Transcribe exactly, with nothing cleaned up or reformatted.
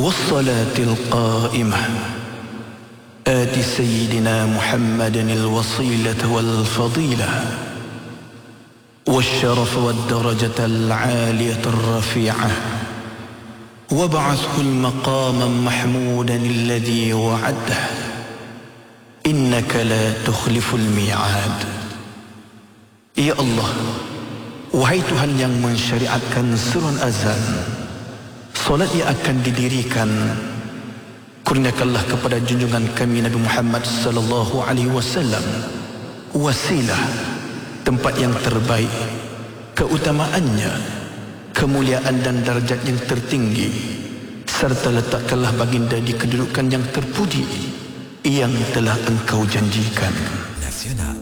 والصلاة القائمة آت سيدنا محمد الوصيلة والفضيلة والشرف والدرجة العالية الرفيعة وابعثه المقاما محمودا الذي وعده إنك لا تخلف الميعاد. Ya Allah, wahai Tuhan yang mensyariatkan seruan azan, solat yang akan didirikan, kurniakanlah kepada junjungan kami Nabi Muhammad sallallahu alaihi wasallam wasilah, tempat yang terbaik, keutamaannya, kemuliaan dan darjat yang tertinggi, serta letakkanlah baginda di kedudukan yang terpuji yang telah engkau janjikan. Nasional.